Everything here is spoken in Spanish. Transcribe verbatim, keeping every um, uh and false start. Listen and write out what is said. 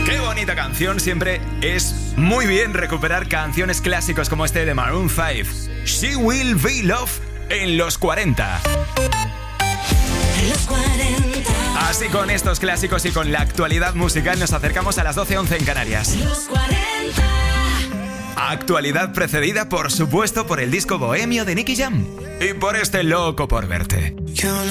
Qué bonita canción, siempre es muy bien recuperar canciones clásicos como este de Maroon cinco. She Will Be Love en los cuarenta. Los cuarenta. Así con estos clásicos y con la actualidad musical nos acercamos a las doce once en Canarias. Los cuarenta. Actualidad precedida, por supuesto, por el disco Bohemio de Nicky Jam y por este Loco por Verte. Yo